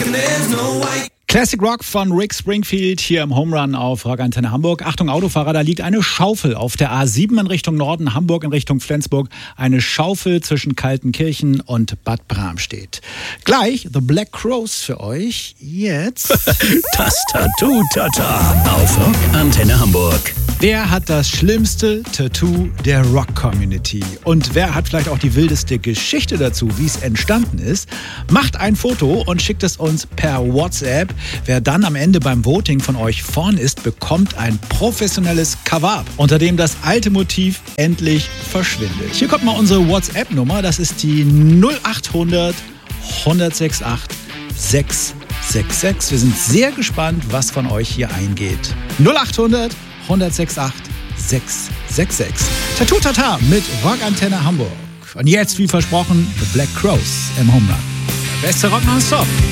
Classic Rock von Rick Springfield hier im Home Run auf Rock Antenne Hamburg. Achtung Autofahrer, da liegt eine Schaufel auf der A7 in Richtung Norden, Hamburg in Richtung Flensburg. Eine Schaufel zwischen Kaltenkirchen und Bad Bramstedt. Gleich The Black Crowes für euch. Jetzt das Tattoo-Tata auf Rock Antenne Hamburg. Wer hat das schlimmste Tattoo der Rock-Community? Und wer hat vielleicht auch die wildeste Geschichte dazu, wie es entstanden ist? Macht ein Foto und schickt es uns per WhatsApp. Wer dann am Ende beim Voting von euch vorn ist, bekommt ein professionelles Cover, unter dem das alte Motiv endlich verschwindet. Hier kommt mal unsere WhatsApp-Nummer. Das ist die 0800 168 666. Wir sind sehr gespannt, was von euch hier eingeht. 0800 168 666. Tattoo Tata mit Rock Antenne Hamburg. Und jetzt, wie versprochen, The Black Crowes im Home Run. Der beste Rock non-stop.